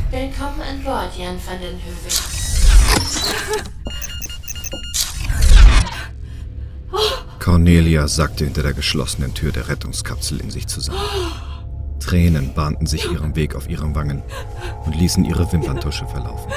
Willkommen an Bord, Jan van den Heuvel. Cornelia sackte hinter der geschlossenen Tür der Rettungskapsel in sich zusammen. Tränen bahnten sich ihren Weg auf ihren Wangen und ließen ihre Wimperntusche verlaufen.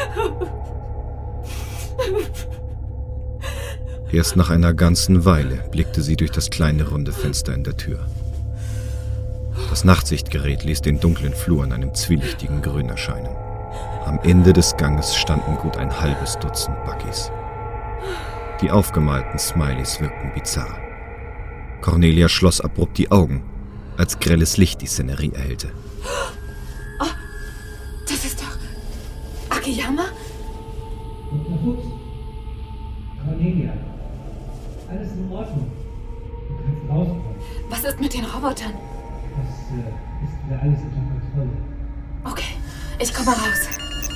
Erst nach einer ganzen Weile blickte sie durch das kleine runde Fenster in der Tür. Das Nachtsichtgerät ließ den dunklen Flur in einem zwielichtigen Grün erscheinen. Am Ende des Ganges standen gut ein halbes Dutzend Buggys. Die aufgemalten Smileys wirkten bizarr. Cornelia schloss abrupt die Augen, als grelles Licht die Szenerie erhellte. Oh, das ist doch Akiyama? Dr. Fuchs? Cornelia, alles in Ordnung. Du kannst rauskommen. Was ist mit den Robotern? Das ist wieder alles unter Kontrolle. Okay, ich komme raus.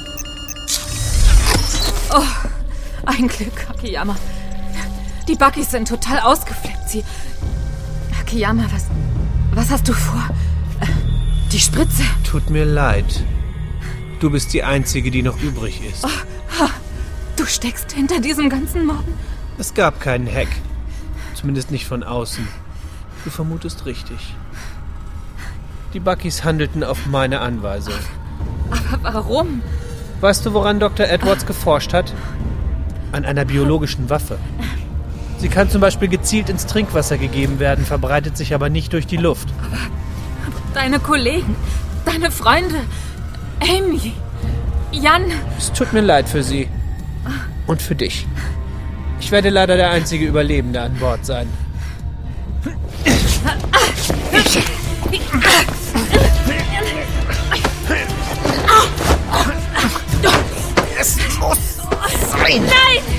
Oh, ein Glück, Akiyama. Die Buggys sind total ausgeflippt. Akiyama, was hast du vor? Die Spritze. Tut mir leid. Du bist die Einzige, die noch übrig ist. Oh, du steckst hinter diesem ganzen Morden? Es gab keinen Hack. Zumindest nicht von außen. Du vermutest richtig. Die Buggys handelten auf meine Anweisung. Aber warum? Weißt du, woran Dr. Edwards geforscht hat? An einer biologischen Waffe. Sie kann zum Beispiel gezielt ins Trinkwasser gegeben werden, verbreitet sich aber nicht durch die Luft. Aber deine Kollegen, deine Freunde, Amy, Jan... Es tut mir leid für sie. Und für dich. Ich werde leider der einzige Überlebende an Bord sein. Es muss sein! Nein!